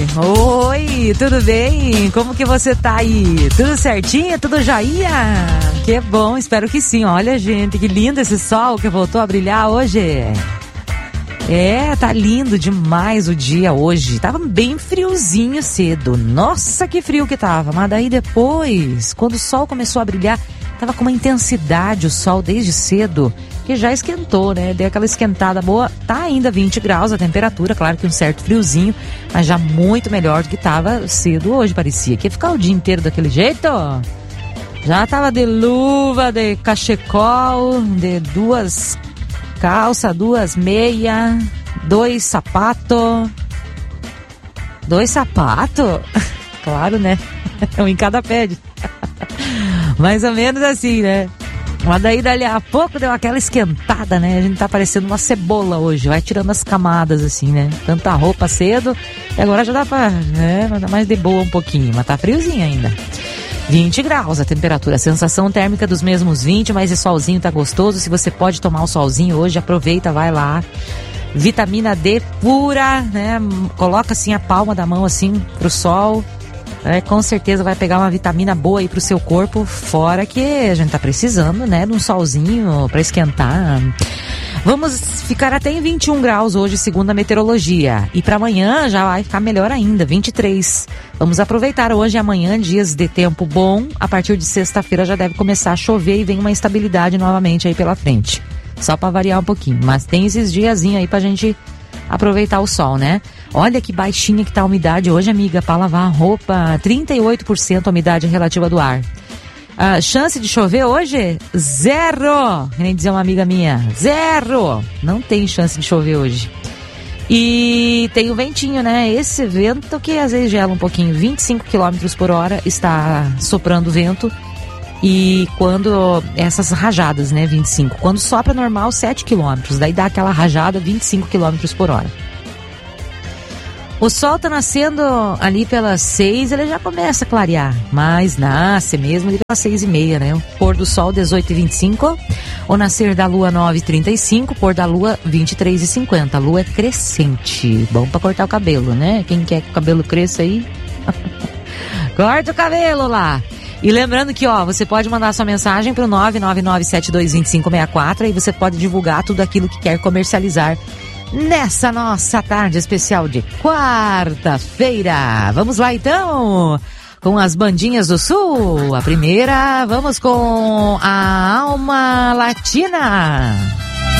Oi, tudo bem? Como que você tá aí? Tudo certinho? Tudo joia? Que bom, espero que sim. Olha, gente, que lindo esse sol que voltou a brilhar hoje. Tá lindo demais o dia hoje. Tava bem friozinho cedo. Nossa, que frio que tava. Mas daí depois, quando o sol começou a brilhar, tava com uma intensidade o sol desde cedo, que já esquentou, né? Deu aquela esquentada boa. Tá ainda 20 graus a temperatura, claro que um certo friozinho, mas já muito melhor do que tava cedo hoje. Parecia que ia ficar o dia inteiro daquele jeito. Já tava de luva, de cachecol, de 2 calças, 2 meias, 2 sapatos. 2 sapatos? Claro, né? Um em cada pé. Mais ou menos assim, né? Mas daí dali a pouco deu aquela esquentada, né? A gente tá parecendo uma cebola hoje. Vai tirando as camadas assim, né? Tanta roupa cedo. E agora já dá pra, né? Dar mais de boa um pouquinho. Mas tá friozinho ainda. 20 graus a temperatura. A sensação térmica dos mesmos 20, mas esse solzinho tá gostoso. Se você pode tomar um solzinho hoje, aproveita, vai lá. Vitamina D pura, né? Coloca assim a palma da mão assim pro sol. Com certeza vai pegar uma vitamina boa aí pro seu corpo, fora que a gente tá precisando, né, de um solzinho pra esquentar. Vamos ficar até em 21 graus hoje, segundo a meteorologia. E para amanhã já vai ficar melhor ainda, 23. Vamos aproveitar hoje e amanhã, dias de tempo bom. A partir de sexta-feira já deve começar a chover e vem uma instabilidade novamente aí pela frente. Só para variar um pouquinho, mas tem esses diazinhos aí pra gente aproveitar o sol, né? Olha que baixinha que tá a umidade hoje, amiga, para lavar a roupa. 38% a umidade relativa do ar. A chance de chover hoje? 0! Nem dizer uma amiga minha. 0! Não tem chance de chover hoje. E tem o ventinho, né? Esse vento que às vezes gela um pouquinho. 25 km por hora está soprando o vento. E quando essas rajadas, né? 25. Quando sopra normal, 7 km. Daí dá aquela rajada, 25 km por hora. O sol tá nascendo ali pelas 6, ele já começa a clarear, mas nasce mesmo ali pelas 6:30, né? O pôr do sol 18:25, o nascer da lua 9:35, pôr da lua 23:50. A lua é crescente, bom pra cortar o cabelo, né? Quem quer que o cabelo cresça aí, corta o cabelo lá. E lembrando que, você pode mandar sua mensagem pro 999722564 e você pode divulgar tudo aquilo que quer comercializar nessa nossa tarde especial de quarta-feira. Vamos lá então, com as bandinhas do Sul. A primeira, vamos com a Alma Latina.